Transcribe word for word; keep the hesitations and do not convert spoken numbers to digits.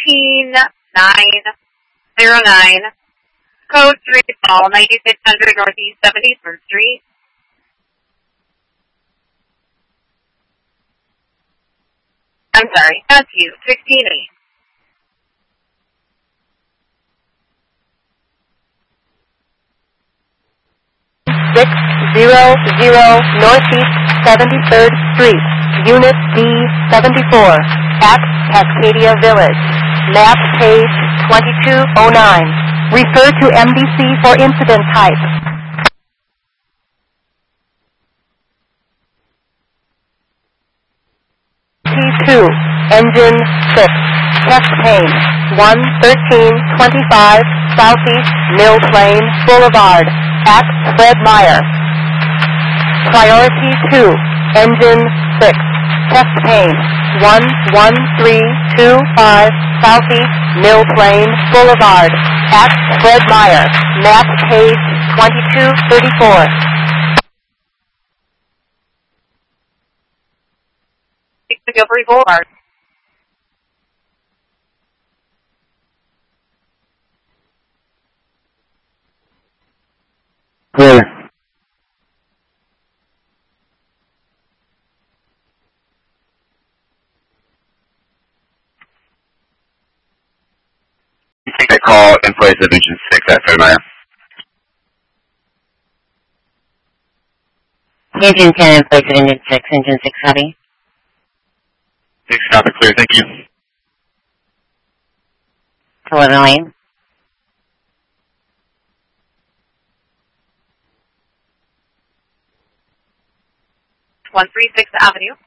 thirteen nine zero nine, code three Paul, ninety-six hundred Northeast seventy-third Street. I'm sorry, that's you, sixteen eight. six zero zero Northeast seventy-third Street, Unit D seventy-four, at Cascadia Village. Map page twenty-two oh nine. Refer to M D C for incident type. T two, Engine six, Test Pane, one thirteen twenty-five Southeast Mill Plain Boulevard, at Fred Meyer. Priority two, Engine six, Test Pane, one one three two five Southeast Mill Plain Boulevard, at Fred Meyer. Map page twenty-two thirty-four. McGilvery Boulevard. Clear. Take that call in place of engine six at Fred Meyer. Engine ten in place of engine six, engine six heavy. six stop it clear, thank you. Collision lane. one thirty-sixth Avenue.